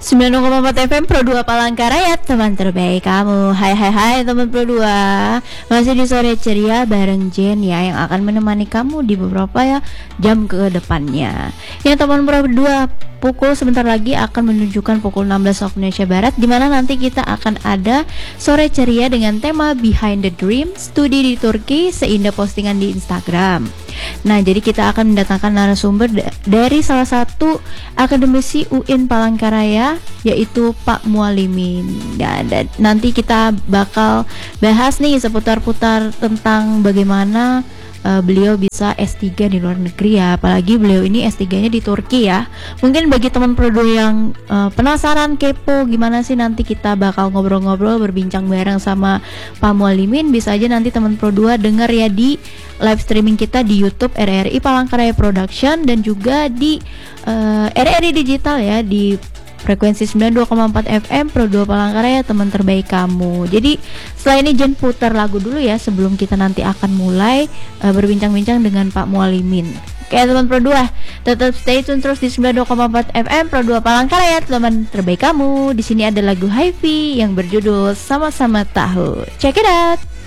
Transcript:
90,4 FM Pro 2 Palangkaraya, teman terbaik kamu. Hai teman Pro 2. Masih di sore ceria bareng Jen ya, yang akan menemani kamu di beberapa jam ke depannya. Yang teman Pro 2 pukul sebentar lagi akan menunjukkan pukul 16 waktu Indonesia Barat, di mana nanti kita akan ada sore ceria dengan tema Behind the Dream, studi di Turki, seindah postingan di Instagram. Nah, jadi kita akan mendatangkan narasumber dari salah satu akademisi UIN Palangkaraya, yaitu Pak Mualimin. Dan nanti kita bakal bahas nih seputar-putar tentang bagaimana beliau bisa S3 di luar negeri ya. Apalagi beliau ini S3-nya di Turki ya. Mungkin bagi teman Prodo yang penasaran, kepo gimana sih, nanti kita bakal ngobrol-ngobrol, berbincang bareng sama Pak Mualimin. Bisa aja nanti teman Prodo denger ya di live streaming kita di YouTube RRI Palangkaraya Production, dan juga di RRI Digital ya, di frekuensi 92,4 FM Pro 2 Palangkaraya, teman terbaik kamu. Jadi setelah ini Jen putar lagu dulu ya, sebelum kita nanti akan mulai berbincang-bincang dengan Pak Mualimin. Oke teman Pro 2, tetap stay tune terus di 92,4 FM Pro 2 Palangkaraya, teman terbaik kamu. Di sini ada lagu Hi-Fi yang berjudul Sama-sama Tahu. Check it out.